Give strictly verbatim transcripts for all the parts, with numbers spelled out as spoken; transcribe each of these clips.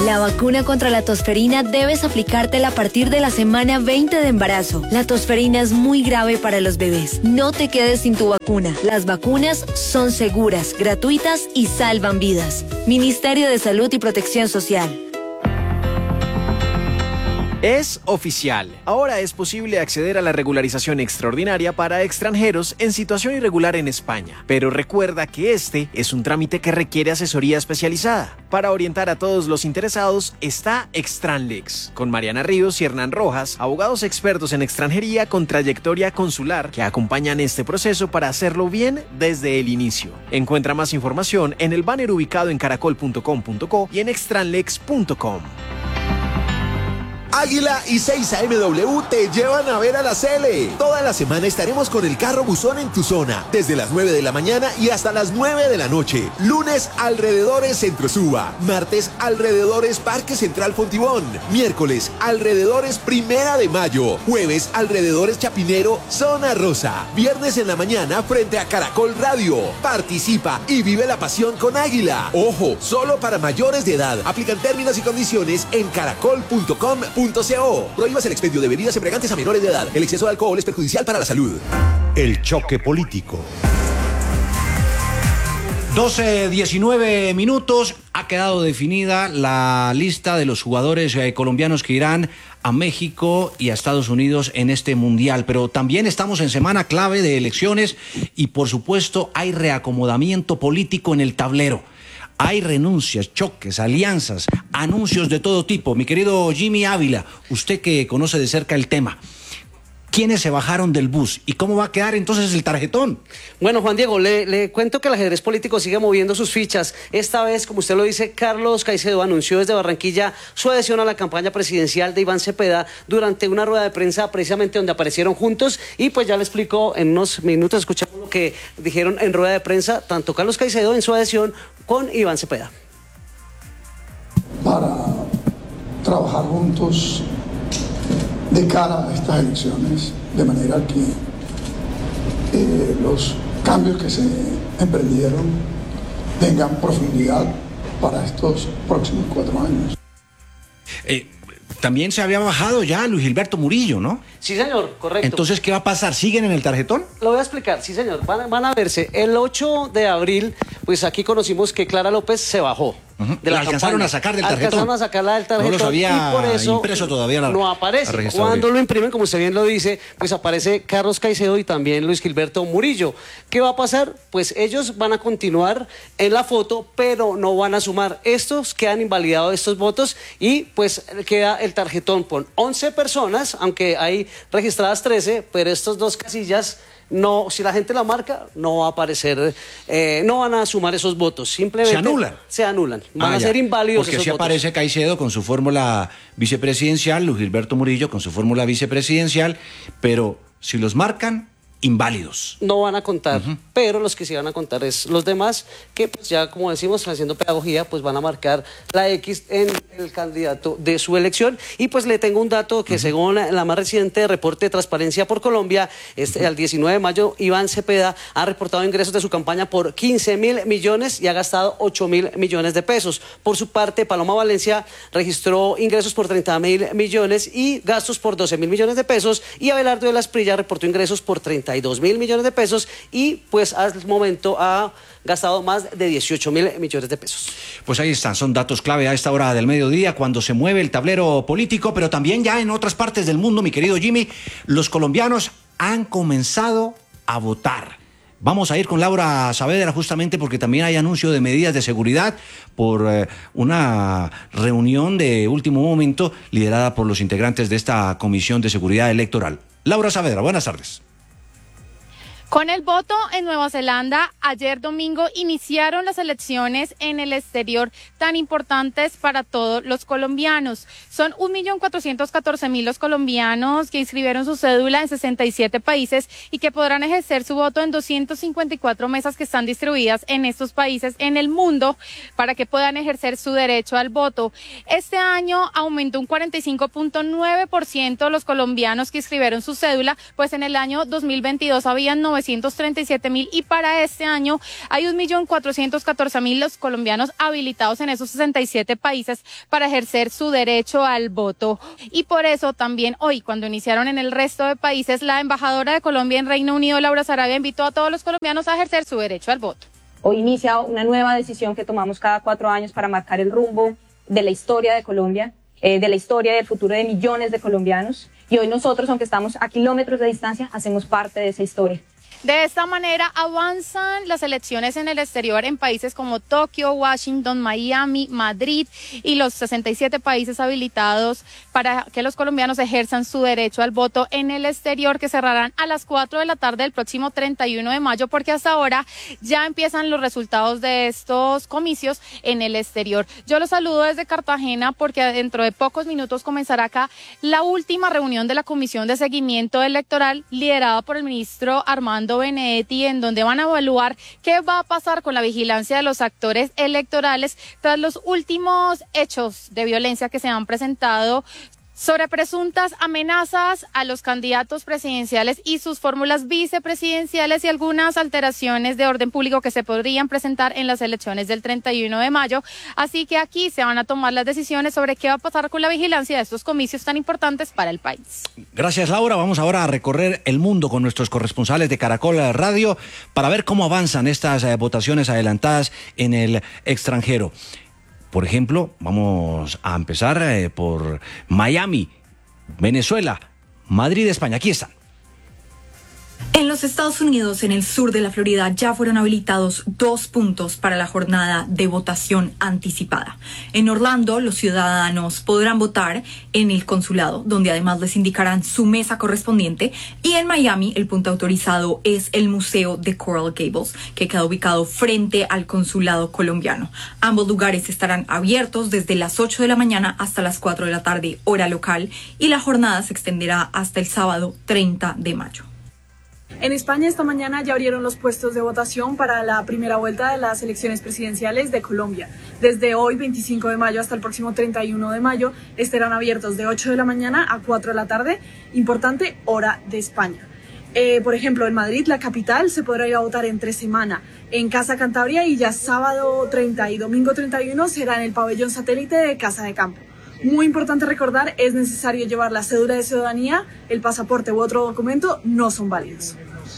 La vacuna contra la tosferina debes aplicártela a partir de la semana veinte de embarazo. La tosferina es muy grave para los bebés. No te quedes sin tu vacuna. Las vacunas son seguras, gratuitas y salvan vidas. Ministerio de Salud y Protección Social. Es oficial. Ahora es posible acceder a la regularización extraordinaria para extranjeros en situación irregular en España. Pero recuerda que este es un trámite que requiere asesoría especializada. Para orientar a todos los interesados está Extranlex, con Mariana Ríos y Hernán Rojas, abogados expertos en extranjería con trayectoria consular que acompañan este proceso para hacerlo bien desde el inicio. Encuentra más información en el banner ubicado en caracol punto com punto co y en extranlex punto com. Águila y seis A M W te llevan a ver a la Cele. Toda la semana estaremos con el carro buzón en tu zona, desde las nueve de la mañana y hasta las nueve de la noche. Lunes, alrededores Centro Suba. Martes, alrededores Parque Central Fontibón. Miércoles, alrededores Primera de Mayo. Jueves, alrededores Chapinero, Zona Rosa. Viernes en la mañana, frente a Caracol Radio. Participa y vive la pasión con Águila. Ojo, solo para mayores de edad. Aplican términos y condiciones en caracol punto com punto co. Prohíbas el expendio de bebidas embriagantes a menores de edad. El exceso de alcohol es perjudicial para la salud. El choque político. doce diecinueve minutos. Ha quedado definida la lista de los jugadores eh, colombianos que irán a México y a Estados Unidos en este mundial. Pero también estamos en semana clave de elecciones y, por supuesto, hay reacomodamiento político en el tablero. Hay renuncias, choques, alianzas, anuncios de todo tipo. Mi querido Jimmy Ávila, usted que conoce de cerca el tema, ¿quiénes se bajaron del bus? ¿Y cómo va a quedar entonces el tarjetón? Bueno, Juan Diego, le, le cuento que el ajedrez político sigue moviendo sus fichas. Esta vez, como usted lo dice, Carlos Caicedo anunció desde Barranquilla su adhesión a la campaña presidencial de Iván Cepeda durante una rueda de prensa precisamente donde aparecieron juntos y pues ya le explico en unos minutos, escuchamos lo que dijeron en rueda de prensa tanto Carlos Caicedo en su adhesión con Iván Cepeda. Para trabajar juntos de cara a estas elecciones, de manera que eh, los cambios que se emprendieron tengan profundidad para estos próximos cuatro años. Eh, también se había bajado ya Luis Gilberto Murillo, ¿no? Sí, señor, correcto. Entonces, ¿qué va a pasar? ¿Siguen en el tarjetón? Lo voy a explicar, sí, señor. Van, van a verse. El ocho de abril, pues aquí conocimos que Clara López se bajó. Uh-huh. De la, la alcanzaron campaña. a sacar del tarjetón. Alcanzaron a sacarla del tarjetón. No los había y por eso impreso todavía la, no aparece. Cuando lo imprimen, como usted bien lo dice, pues aparece Carlos Caicedo y también Luis Gilberto Murillo. ¿Qué va a pasar? Pues ellos van a continuar en la foto, pero no van a sumar. Estos quedan invalidados estos votos y pues queda el tarjetón con once personas, aunque hay registradas trece, pero estos dos casillas no, si la gente la marca, no va a aparecer, eh, no van a sumar esos votos, simplemente se anulan. Se anulan, van ah, a ser inválidos porque esos si votos. aparece Caicedo con su fórmula vicepresidencial, Luis Gilberto Murillo con su fórmula vicepresidencial, pero si los marcan, inválidos. No van a contar, uh-huh. pero los que sí van a contar es los demás, que pues ya como decimos, haciendo pedagogía, pues van a marcar la X en el candidato de su elección. Y pues le tengo un dato que uh-huh. según la más reciente reporte de Transparencia por Colombia, este, uh-huh. al diecinueve de mayo, Iván Cepeda ha reportado ingresos de su campaña por quince mil millones y ha gastado ocho mil millones de pesos. Por su parte, Paloma Valencia registró ingresos por treinta mil millones y gastos por doce mil millones de pesos, y Abelardo de la Esprilla reportó ingresos por treinta y dos mil millones de pesos y pues al momento ha gastado más de dieciocho mil millones de pesos. Pues ahí están, son datos clave a esta hora del mediodía cuando se mueve el tablero político, pero también ya en otras partes del mundo, mi querido Jimmy, los colombianos han comenzado a votar. Vamos a ir con Laura Saavedra justamente porque también hay anuncio de medidas de seguridad por eh, una reunión de último momento liderada por los integrantes de esta Comisión de Seguridad Electoral. Laura Saavedra, buenas tardes. Con el voto en Nueva Zelanda, ayer domingo iniciaron las elecciones en el exterior tan importantes para todos los colombianos. Son un millón cuatrocientos catorce mil los colombianos que inscribieron su cédula en sesenta y siete países y que podrán ejercer su voto en doscientas cincuenta y cuatro mesas que están distribuidas en estos países en el mundo para que puedan ejercer su derecho al voto. Este año aumentó un cuarenta y cinco punto nueve por ciento los colombianos que inscribieron su cédula, pues en el año dos mil veintidós habían novecientos novecientos treinta y siete mil y para este año hay un millón cuatrocientos catorce mil los colombianos habilitados en esos sesenta y siete países para ejercer su derecho al voto. Y por eso también hoy, cuando iniciaron en el resto de países, la embajadora de Colombia en Reino Unido, Laura Sarabia, invitó a todos los colombianos a ejercer su derecho al voto. Hoy inicia una nueva decisión que tomamos cada cuatro años para marcar el rumbo de la historia de Colombia, eh, de la historia y del futuro de millones de colombianos. Y hoy nosotros, aunque estamos a kilómetros de distancia, hacemos parte de esa historia. De esta manera avanzan las elecciones en el exterior en países como Tokio, Washington, Miami, Madrid y los sesenta y siete países habilitados para que los colombianos ejerzan su derecho al voto en el exterior, que cerrarán a las cuatro de la tarde del próximo treinta y uno de mayo, porque hasta ahora ya empiezan los resultados de estos comicios en el exterior. Yo los saludo desde Cartagena porque dentro de pocos minutos comenzará acá la última reunión de la Comisión de Seguimiento Electoral liderada por el ministro Armando Benedetti, en donde van a evaluar qué va a pasar con la vigilancia de los actores electorales tras los últimos hechos de violencia que se han presentado sobre presuntas amenazas a los candidatos presidenciales y sus fórmulas vicepresidenciales y algunas alteraciones de orden público que se podrían presentar en las elecciones del treinta y uno de mayo. Así que aquí se van a tomar las decisiones sobre qué va a pasar con la vigilancia de estos comicios tan importantes para el país. Gracias, Laura. Vamos ahora a recorrer el mundo con nuestros corresponsales de Caracol Radio para ver cómo avanzan estas eh, votaciones adelantadas en el extranjero. Por ejemplo, vamos a empezar eh, por Miami, Venezuela, Madrid, España. Aquí están. En los Estados Unidos, en el sur de la Florida, ya fueron habilitados dos puntos para la jornada de votación anticipada. En Orlando, los ciudadanos podrán votar en el consulado, donde además les indicarán su mesa correspondiente. Y en Miami, el punto autorizado es el Museo de Coral Gables, que queda ubicado frente al consulado colombiano. Ambos lugares estarán abiertos desde las ocho de la mañana hasta las cuatro de la tarde, hora local, y la jornada se extenderá hasta el sábado treinta de mayo. En España esta mañana ya abrieron los puestos de votación para la primera vuelta de las elecciones presidenciales de Colombia. Desde hoy, veinticinco de mayo, hasta el próximo treinta y uno de mayo, estarán abiertos de ocho de la mañana a cuatro de la tarde, importante, hora de España. Eh, por ejemplo, en Madrid, la capital, se podrá ir a votar entre semana en Casa Cantabria y ya sábado treinta y domingo treinta y uno será en el pabellón satélite de Casa de Campo. Muy importante recordar, es necesario llevar la cédula de ciudadanía, el pasaporte u otro documento no son válidos.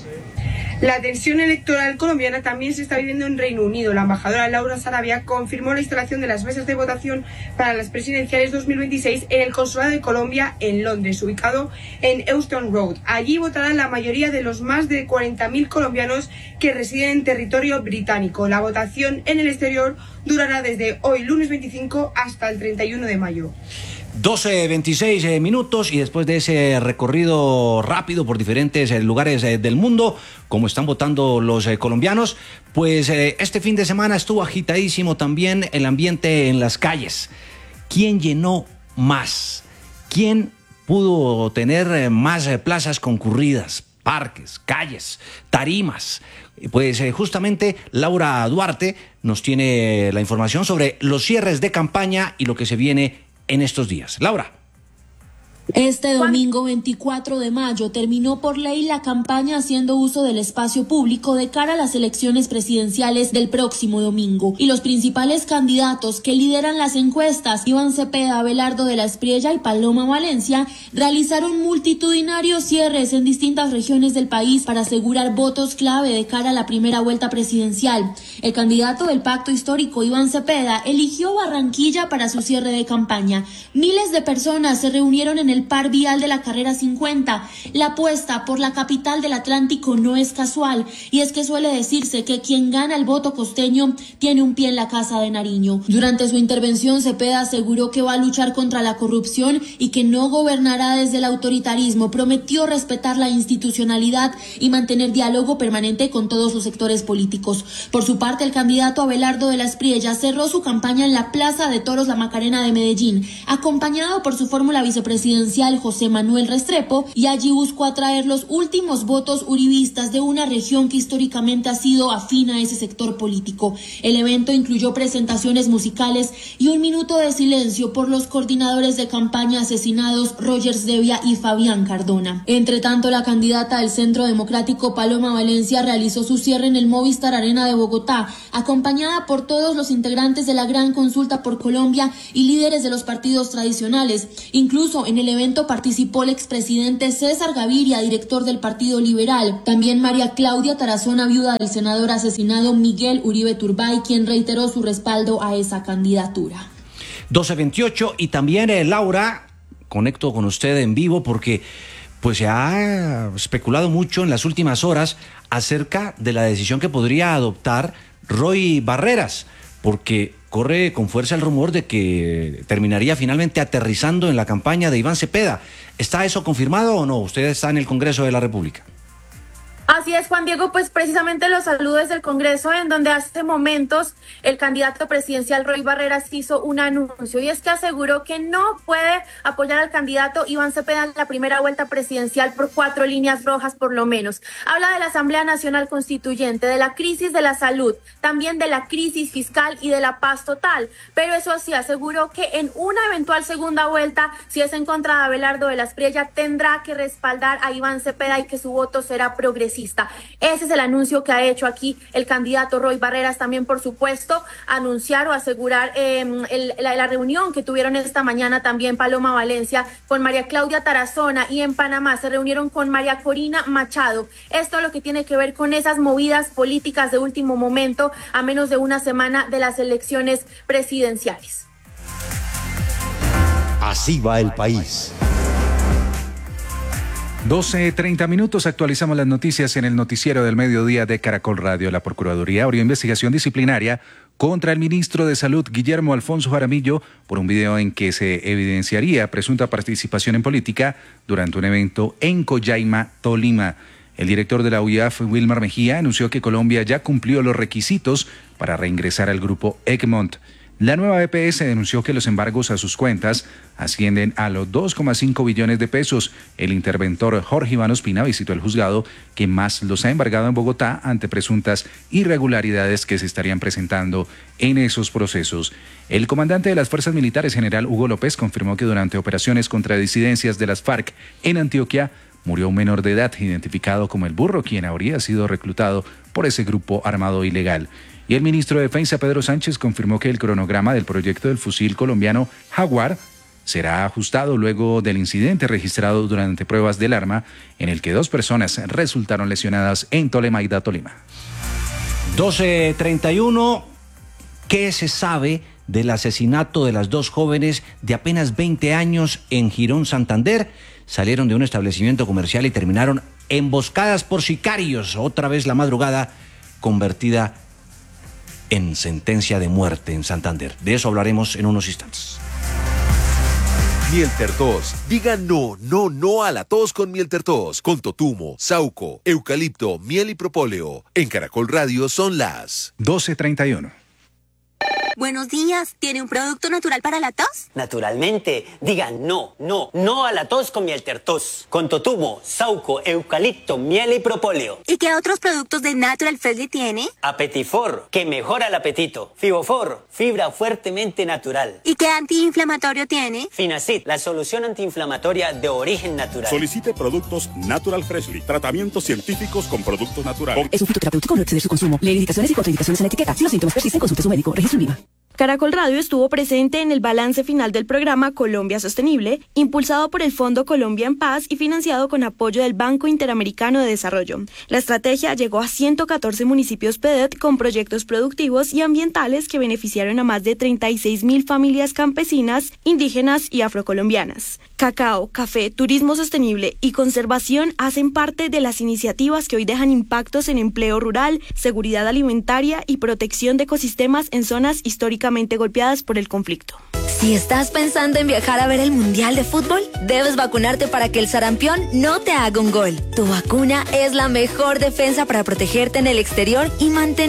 La tensión electoral colombiana también se está viviendo en Reino Unido. La embajadora Laura Sarabia confirmó la instalación de las mesas de votación para las presidenciales dos mil veintiséis en el Consulado de Colombia en Londres, ubicado en Euston Road. Allí votarán la mayoría de los más de cuarenta mil colombianos que residen en territorio británico. La votación en el exterior durará desde hoy, lunes veinticinco, hasta el treinta y uno de mayo. doce veintiséis eh, minutos y después de ese recorrido rápido por diferentes eh, lugares eh, del mundo, como están votando los eh, colombianos, pues eh, este fin de semana estuvo agitadísimo también el ambiente en las calles. ¿Quién llenó más? ¿Quién pudo tener eh, más eh, plazas concurridas, parques, calles, tarimas? Pues eh, justamente Laura Duarte nos tiene la información sobre los cierres de campaña y lo que se viene en estos días. Laura. Este domingo veinticuatro de mayo terminó por ley la campaña haciendo uso del espacio público de cara a las elecciones presidenciales del próximo domingo. Y los principales candidatos que lideran las encuestas, Iván Cepeda, Abelardo de la Espriella y Paloma Valencia, realizaron multitudinarios cierres en distintas regiones del país para asegurar votos clave de cara a la primera vuelta presidencial. El candidato del Pacto Histórico, Iván Cepeda, eligió Barranquilla para su cierre de campaña. Miles de personas se reunieron en el el par vial de la carrera cincuenta. La apuesta por la capital del Atlántico no es casual, y es que suele decirse que quien gana el voto costeño tiene un pie en la casa de Nariño. Durante su intervención, Cepeda aseguró que va a luchar contra la corrupción y que no gobernará desde el autoritarismo. Prometió respetar la institucionalidad y mantener diálogo permanente con todos los sectores políticos. Por su parte, el candidato Abelardo de la Espriella cerró su campaña en la Plaza de Toros La Macarena de Medellín, acompañado por su fórmula vicepresidencial presidencial José Manuel Restrepo y allí buscó atraer los últimos votos uribistas de una región que históricamente ha sido afín a ese sector político. El evento incluyó presentaciones musicales y un minuto de silencio por los coordinadores de campaña asesinados Rogers Devia y Fabián Cardona. Entre tanto, la candidata del Centro Democrático Paloma Valencia realizó su cierre en el Movistar Arena de Bogotá, acompañada por todos los integrantes de la Gran Consulta por Colombia y líderes de los partidos tradicionales. Incluso en el evento participó el expresidente César Gaviria, director del Partido Liberal. También María Claudia Tarazona, viuda del senador asesinado Miguel Uribe Turbay, quien reiteró su respaldo a esa candidatura. doce veintiocho y también eh, Laura, conecto con usted en vivo porque pues se ha especulado mucho en las últimas horas acerca de la decisión que podría adoptar Roy Barreras, porque corre con fuerza el rumor de que terminaría finalmente aterrizando en la campaña de Iván Cepeda. ¿Está eso confirmado o no? Usted está en el Congreso de la República. Así es, Juan Diego, pues precisamente los saludos del Congreso, en donde hace momentos el candidato presidencial Roy Barreras hizo un anuncio, y es que aseguró que no puede apoyar al candidato Iván Cepeda en la primera vuelta presidencial por cuatro líneas rojas por lo menos. Habla de la Asamblea Nacional Constituyente, de la crisis de la salud, también de la crisis fiscal y de la paz total, pero eso sí, aseguró que en una eventual segunda vuelta, si es en contra de Abelardo de la Espriella, tendrá que respaldar a Iván Cepeda y que su voto será progresista. Ese es el anuncio que ha hecho aquí el candidato Roy Barreras. También, por supuesto, anunciar o asegurar eh, el, la, la reunión que tuvieron esta mañana también Paloma Valencia con María Claudia Tarazona, y en Panamá se reunieron con María Corina Machado. Esto es lo que tiene que ver con esas movidas políticas de último momento a menos de una semana de las elecciones presidenciales. Así va el país. doce treinta minutos, actualizamos las noticias en el noticiero del mediodía de Caracol Radio. La Procuraduría abrió investigación disciplinaria contra el ministro de Salud, Guillermo Alfonso Jaramillo, por un video en que se evidenciaría presunta participación en política durante un evento en Coyaima, Tolima. El director de la U I A F, Wilmar Mejía, anunció que Colombia ya cumplió los requisitos para reingresar al grupo Egmont. La nueva E P S denunció que los embargos a sus cuentas ascienden a los dos coma cinco billones de pesos. El interventor Jorge Iván Ospina visitó el juzgado que más los ha embargado en Bogotá ante presuntas irregularidades que se estarían presentando en esos procesos. El comandante de las Fuerzas Militares, general Hugo López, confirmó que durante operaciones contra disidencias de las FARC en Antioquia murió un menor de edad identificado como el Burro, quien habría sido reclutado por ese grupo armado ilegal. Y el ministro de Defensa, Pedro Sánchez, confirmó que el cronograma del proyecto del fusil colombiano Jaguar será ajustado luego del incidente registrado durante pruebas del arma, en el que dos personas resultaron lesionadas en Tolemaida, Tolima. doce treinta y uno, ¿qué se sabe del asesinato de las dos jóvenes de apenas veinte años en Girón, Santander? Salieron de un establecimiento comercial y terminaron emboscadas por sicarios. Otra vez la madrugada convertida en sentencia de muerte en Santander. De eso hablaremos en unos instantes. Mieltertos. Diga no, no, no a la tos con Mieltertos. Con totumo, sauco, eucalipto, miel y propóleo. En Caracol Radio son las doce treinta y uno. Buenos días, ¿tiene un producto natural para la tos? Naturalmente, diga no, no, no a la tos con Mieltertos. Con totumo, sauco, eucalipto, miel y propóleo. ¿Y qué otros productos de Natural Freshly tiene? Apetifor, que mejora el apetito. Fibofor, fibra fuertemente natural. ¿Y qué antiinflamatorio tiene? Finacid, la solución antiinflamatoria de origen natural. Solicite productos Natural Freshly, tratamientos científicos con productos naturales. Es un fitoterapéutico, no exceder su consumo. Lee indicaciones y contraindicaciones en la etiqueta. Si los síntomas persisten, consulte a su médico. Registro INVIMA. Caracol Radio estuvo presente en el balance final del programa Colombia Sostenible, impulsado por el Fondo Colombia en Paz y financiado con apoyo del Banco Interamericano de Desarrollo. La estrategia llegó a ciento catorce municipios P E D E T con proyectos productivos y ambientales que beneficiaron a más de treinta y seis mil familias campesinas, indígenas y afrocolombianas. Cacao, café, turismo sostenible y conservación hacen parte de las iniciativas que hoy dejan impactos en empleo rural, seguridad alimentaria y protección de ecosistemas en zonas históricamente golpeadas por el conflicto. Si estás pensando en viajar a ver el Mundial de Fútbol, debes vacunarte para que el sarampión no te haga un gol. Tu vacuna es la mejor defensa para protegerte en el exterior y mantener